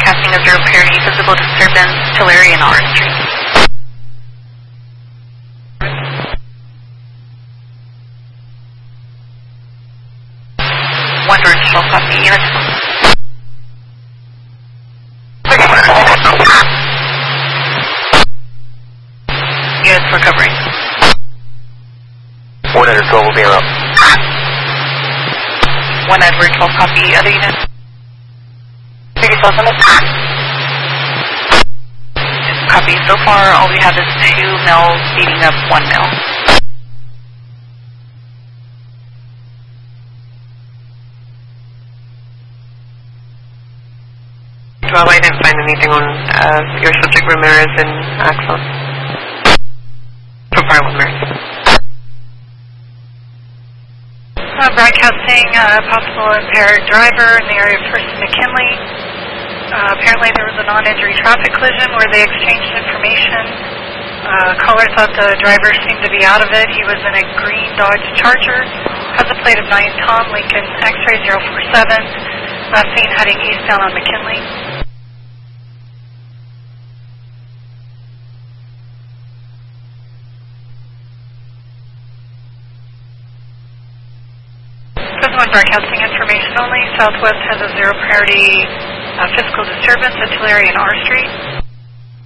broadcasting a zero priority physical disturbance, Tulare and R Street. One directional copy, units. Units recovering. 112 will be around. 1 Edward 12 copy, other units. Copy. So far, all we have is 2 males beating up 1 male. Well, I didn't find anything on your subject Ramirez and Axon. From Fire 1 Ramirez. Broadcasting possible impaired driver in the area of First and McKinley. Apparently there was a non-injury traffic collision where they exchanged information. Caller thought the driver seemed to be out of it. He was in a green Dodge Charger, has a plate of 9 Tom Lincoln X-ray 047, last seen heading eastbound on McKinley. Broadcasting information only. Southwest has a zero priority physical disturbance at Tulare and R Street.